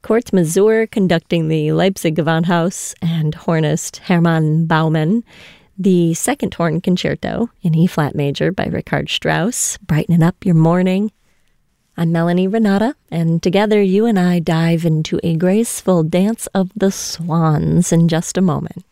Quartz Mazur conducting the Leipzig Gewandhaus, and hornist Hermann Baumann. The second horn concerto in E-flat major by Richard Strauss, brightening up your morning. I'm Melanie Renata, and together you and I dive into a graceful dance of the swans in just a moment.